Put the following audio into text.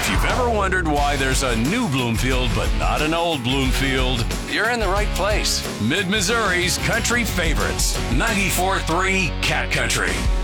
If you've ever wondered why there's a new Bloomfield but not an old Bloomfield, you're in the right place. Mid-Missouri's country favorites, 94.3 Cat Country.